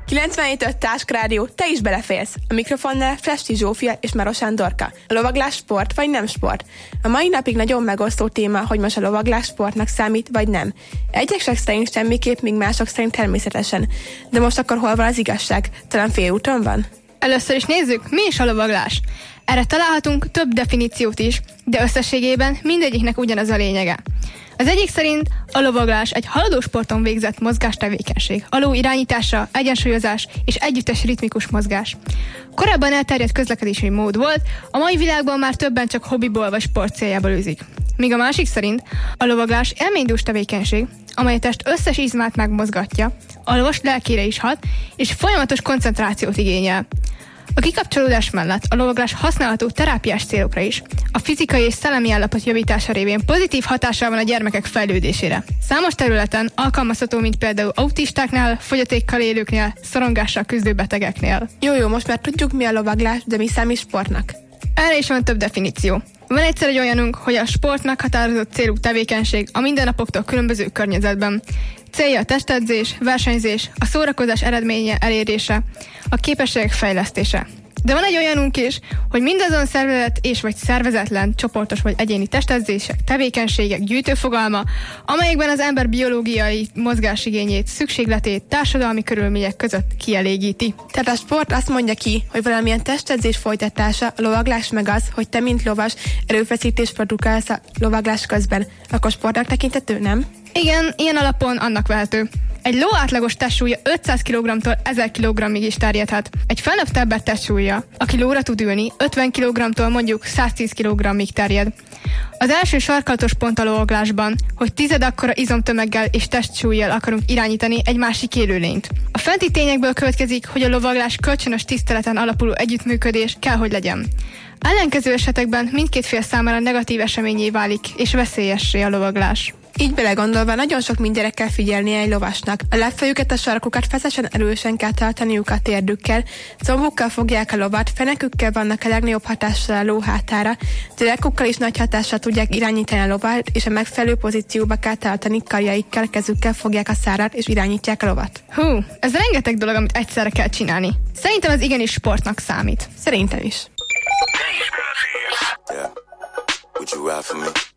97.5 Táskrádió, te is beleférsz. A mikrofonnál Fresti Zsófia és Maros Andorka. A lovaglás sport vagy nem sport? A mai napig nagyon megosztó téma, hogy most a lovaglás sportnak számít vagy nem. Egyesek szerint semmiképp, míg mások szerint természetesen. De most akkor hol van az igazság? Talán félúton van? Először is nézzük, mi is a lovaglás. Erre találhatunk több definíciót is, de összességében mindegyiknek ugyanaz a lényege. Az egyik szerint a lovaglás egy haladó sporton végzett mozgástevékenység, a ló irányítása, egyensúlyozás és együttes ritmikus mozgás. Korábban elterjedt közlekedési mód volt, a mai világban már többen csak hobbiból vagy sport céljából űzik. Míg a másik szerint a lovaglás elmélyedős tevékenység, amely a test összes izmát megmozgatja, a lovas lelkére is hat, és folyamatos koncentrációt igényel. A kikapcsolódás mellett a lovaglás használható terápiás célokra is. A fizikai és szellemi állapot javítása révén pozitív hatással van a gyermekek fejlődésére. Számos területen alkalmazható, mint például autistáknál, fogyatékkal élőknél, szorongással küzdő betegeknél. Jó, most már tudjuk, mi a lovaglás, de mi számít sportnak? Erre is van több definíció. Van egyszer egy olyanunk, hogy a sport meghatározott célú tevékenység a mindennapoktól különböző környezetben. Célja a testedzés, versenyzés, a szórakozás eredménye elérése, a képességek fejlesztése. De van egy olyanunk is, hogy mindazon szervezet és vagy szervezetlen, csoportos vagy egyéni testedzések, tevékenységek gyűjtőfogalma, amelyekben az ember biológiai mozgásigényét, szükségletét társadalmi körülmények között kielégíti. Tehát a sport azt mondja ki, hogy valamilyen testedzés folytatása, a lovaglás meg az, hogy te mint lovas erőfeszítést produkálsz a lovaglás közben. Akkor sportnak tekintető, nem? Igen, ilyen alapon annak vehető. Egy ló átlagos testsúlya 500 kg-tól 1000 kg-ig is terjedhet. Egy felnőtt ember testsúlya, aki lóra tud ülni, 50 kg-tól mondjuk 110 kg-ig terjed. Az első sarkalatos pont a lovaglásban, hogy 10 akkora izomtömeggel és testsúllyal akarunk irányítani egy másik élőlényt. A fenti tényekből következik, hogy a lovaglás kölcsönös tiszteleten alapuló együttműködés kell, hogy legyen. Ellenkező esetekben mindkét fél számára negatív eseményé válik, és veszélyessé a lovaglás. Így belegondolva nagyon sok mindenre kell figyelnie egy lovasnak. A lábfejüket, a sarkukat feszesen erősen kell tartaniuk a térdükkel, combukkal fogják a lovat, fenekükkel vannak a legnagyobb hatással a ló hátára, derekukkal is nagy hatással tudják irányítani a lovat, és a megfelelő pozícióba kell tartani, karjaikkel, kezükkel fogják a szárat, és irányítják a lovat. Hú, ez rengeteg dolog, amit egyszerre kell csinálni. Szerintem ez igenis sportnak számít. Szerintem is. Yeah. Would you ride for me?